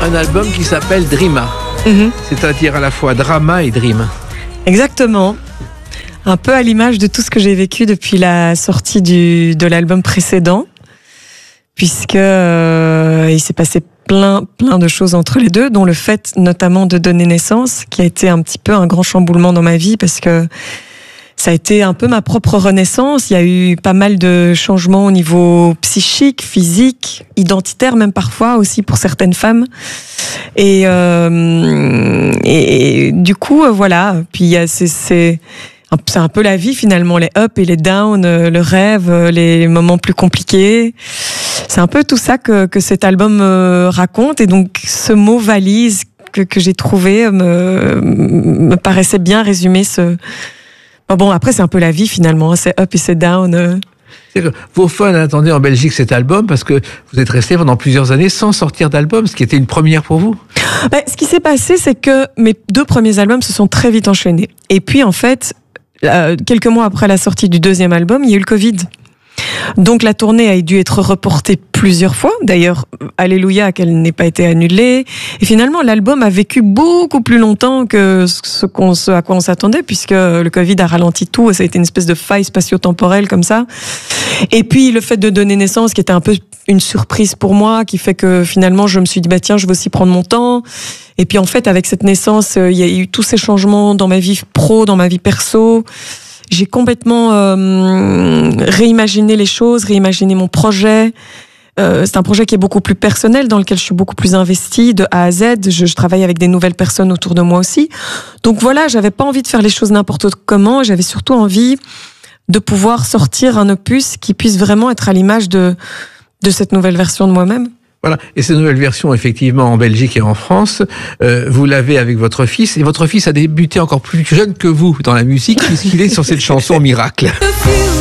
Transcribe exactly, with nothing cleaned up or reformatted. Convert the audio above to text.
un album qui s'appelle Dreama. Mmh. C'est-à-dire à la fois drama et dream. Exactement. Un peu à l'image de tout ce que j'ai vécu depuis la sortie du, de l'album précédent, puisque euh, il s'est passé plein, plein de choses entre les deux, dont le fait notamment de donner naissance, qui a été un petit peu un grand chamboulement dans ma vie, parce que ça a été un peu ma propre renaissance. Il y a eu pas mal de changements au niveau psychique, physique, identitaire même parfois aussi pour certaines femmes. Et, euh, et, et du coup, voilà. Puis il y a, c'est, c'est, c'est un peu la vie finalement, les ups et les downs, le rêve, les moments plus compliqués. C'est un peu tout ça que, que cet album raconte. Et donc ce mot valise que, que j'ai trouvé me, me paraissait bien résumer ce... Bon, après, c'est un peu la vie, finalement. C'est up et c'est down. C'est que vos fans attendaient en Belgique cet album parce que vous êtes resté pendant plusieurs années sans sortir d'album, ce qui était une première pour vous. Ben, ce qui s'est passé, c'est que mes deux premiers albums se sont très vite enchaînés. Et puis, en fait, euh, quelques mois après la sortie du deuxième album, il y a eu le Covid. Donc la tournée a dû être reportée plusieurs fois. D'ailleurs, alléluia qu'elle n'ait pas été annulée. Et finalement, l'album a vécu beaucoup plus longtemps que ce, qu'on, ce à quoi on s'attendait, puisque le Covid a ralenti tout. Ça a été une espèce de faille spatio-temporelle comme ça. Et puis le fait de donner naissance, qui était un peu une surprise pour moi, qui fait que finalement je me suis dit bah tiens, je vais aussi prendre mon temps. Et puis en fait, avec cette naissance, il y a eu tous ces changements dans ma vie pro, dans ma vie perso. J'ai complètement euh, réimaginé les choses, réimaginé mon projet. Euh, c'est un projet qui est beaucoup plus personnel, dans lequel je suis beaucoup plus investie de A à Z. Je, je travaille avec des nouvelles personnes autour de moi aussi. Donc voilà, j'avais pas envie de faire les choses n'importe comment. J'avais surtout envie de pouvoir sortir un opus qui puisse vraiment être à l'image de, de cette nouvelle version de moi-même. Voilà. Et cette nouvelle version, effectivement, en Belgique et en France, euh, vous l'avez avec votre fils. Et votre fils a débuté encore plus jeune que vous dans la musique, puisqu'il est sur cette chanson Miracle.